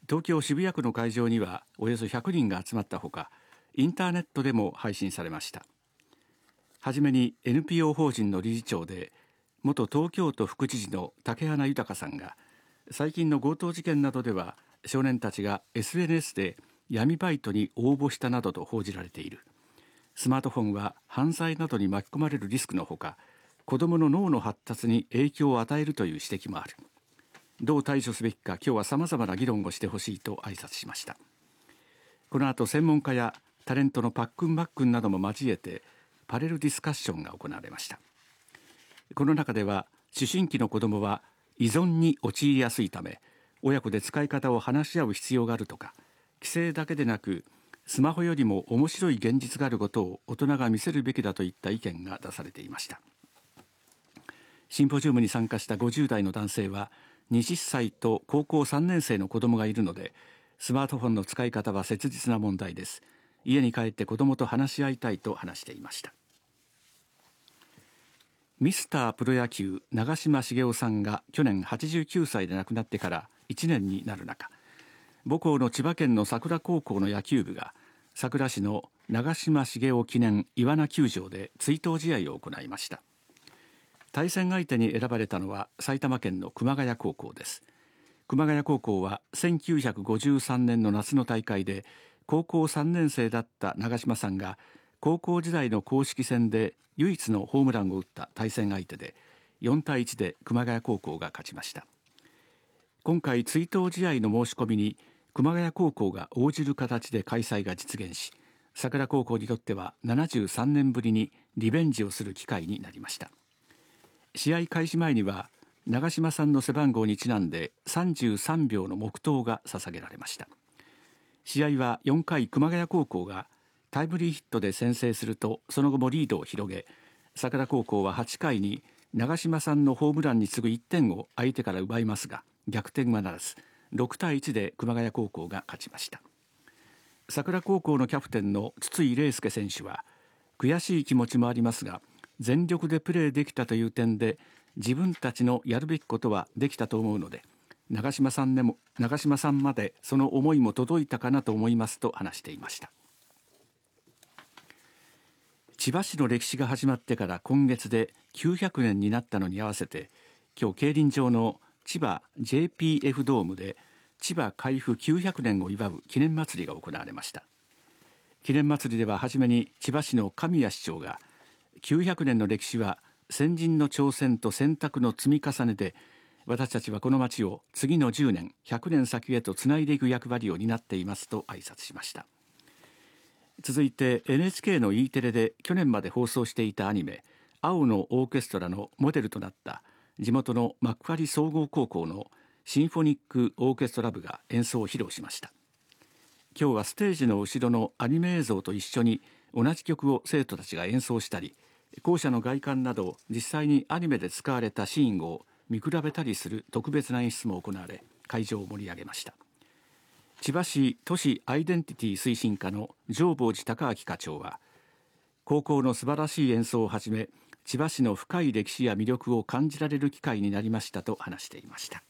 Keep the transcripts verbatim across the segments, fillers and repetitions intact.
東京渋谷区の会場にはおよそひゃくにんが集まったほか、インターネットでも配信されました。はじめに エヌピーオー 法人の理事長で元東京都副知事の竹花豊さんが、最近の強盗事件などでは少年たちが エスエヌエス で闇バイトに応募したなどと報じられている。スマートフォンは犯罪などに巻き込まれるリスクのほか、子どもの脳の発達に影響を与えるという指摘もある。どう対処すべきか、今日は様々な議論をしてほしいと挨拶しました。この後、専門家やタレントのパックンマックンなども交えてパネルディスカッションが行われました。この中では、思春期の子どもは依存に陥りやすいため、親子で使い方を話し合う必要があるとか、規制だけでなくスマホよりも面白い現実があることを大人が見せるべきだといった意見が出されていました。シンポジウムに参加したごじゅう代の男性は、はたちと高校さんねん生の子供がいるので、スマートフォンの使い方は切実な問題です。家に帰って子供と話し合いたいと話していました。ミスタープロ野球長嶋茂雄さんが去年はちじゅうきゅうさいで亡くなってからいちねんになる中、母校の千葉県の桜高校の野球部が佐倉市の長嶋茂雄記念岩名球場で追悼試合を行いました。対戦相手に選ばれたのは埼玉県の熊谷高校です。熊谷高校はせんきゅうひゃくごじゅうさんねんの夏の大会で高校さんねん生だった長嶋さんが高校時代の公式戦で唯一のホームランを打った対戦相手で、よんたいいちで熊谷高校が勝ちました。今回追悼試合の申し込みに熊谷高校が応じる形で開催が実現し、桜高校にとってはななじゅうさんねんぶりにリベンジをする機会になりました。試合開始前には長嶋さんの背番号にちなんでさんじゅうさんびょうの黙祷が捧げられました。試合はよんかい熊谷高校がタイムリーヒットで先制すると、その後もリードを広げ、桜高校ははちかいに長嶋さんのホームランに次ぐいってんを相手から奪いますが、逆転はならずろくたいいちで熊谷高校が勝ちました。桜高校のキャプテンの筒井玲介選手は、悔しい気持ちもありますが全力でプレーできたという点で自分たちのやるべきことはできたと思うので、長嶋さんでも長嶋さんまでその思いも届いたかなと思いますと話していました。千葉市の歴史が始まってから今月できゅうひゃくねんになったのに合わせて、今日競輪場の千葉 ジェーピーエフ ドームで千葉開府きゅうひゃくねんを祝う記念祭りが行われました。記念祭りでははじめに千葉市の神谷市長が、きゅうひゃくねんの歴史は先人の挑戦と選択の積み重ねで、私たちはこの町を次のじゅうねんひゃくねん先へとつないでいく役割を担っていますと挨拶しました。続いて エヌエイチケー の E テレで去年まで放送していたアニメ青のオーケストラのモデルとなった地元の幕張総合高校のシンフォニックオーケストラ部が演奏を披露しました。今日はステージの後ろのアニメ映像と一緒に同じ曲を生徒たちが演奏したり、校舎の外観など実際にアニメで使われたシーンを見比べたりする特別な演出も行われ、会場を盛り上げました。千葉市都市アイデンティティ推進課の城坊寺孝明課長は、高校の素晴らしい演奏をはじめ千葉市の深い歴史や魅力を感じられる機会になりましたと話していました。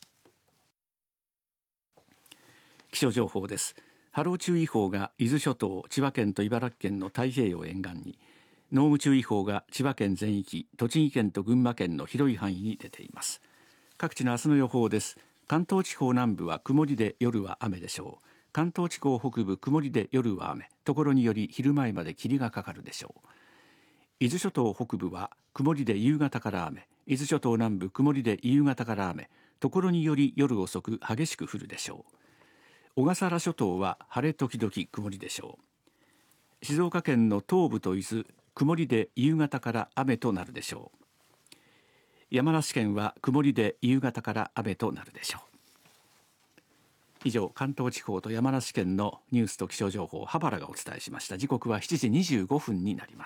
気象情報です。波浪注意報が伊豆諸島、千葉県と茨城県の太平洋沿岸に、濃霧注意報が千葉県全域、栃木県と群馬県の広い範囲に出ています。各地の明日の予報です。関東地方南部は曇りで夜は雨でしょう。関東地方北部曇りで夜は雨、ところにより昼前まで霧がかかるでしょう。伊豆諸島北部は曇りで夕方から雨、伊豆諸島南部曇りで夕方から雨、ところにより夜遅く激しく降るでしょう。小笠原諸島は晴れ時々曇りでしょう。静岡県の東部と伊豆、曇りで夕方から雨となるでしょう。山梨県は曇りで夕方から雨となるでしょう。以上、関東地方と山梨県のニュースと気象情報、羽原がお伝えしました。時刻はしちじにじゅうごふんになります。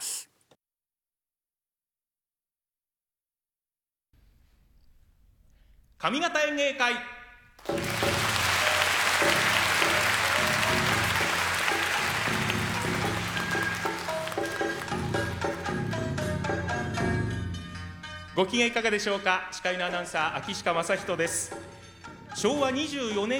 上方演芸会。ご機嫌いかがでしょうか。司会のアナウンサー秋鹿正人です。しょうわにじゅうよねん